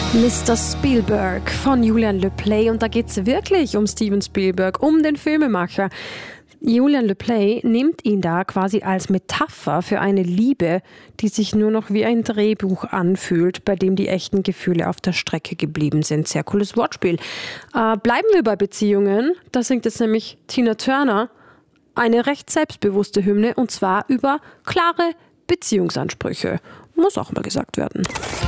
Mr. Spielberg von Julian Le Play. Und da geht es wirklich um Steven Spielberg, um den Filmemacher. Julian Le Play nimmt ihn da quasi als Metapher für eine Liebe, die sich nur noch wie ein Drehbuch anfühlt, bei dem die echten Gefühle auf der Strecke geblieben sind. Sehr cooles Wortspiel. Bleiben wir bei Beziehungen. Da singt jetzt nämlich Tina Turner eine recht selbstbewusste Hymne, und zwar über klare Beziehungsansprüche. Muss auch mal gesagt werden.